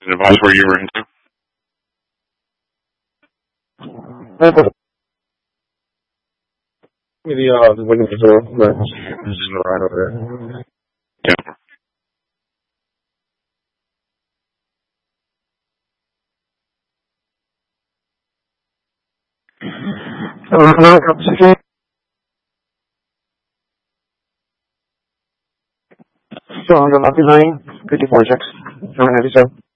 and advise where you were into? The window door, but this is right over there. Yeah. No, I'm so on the lobby line, 54 checks. 797.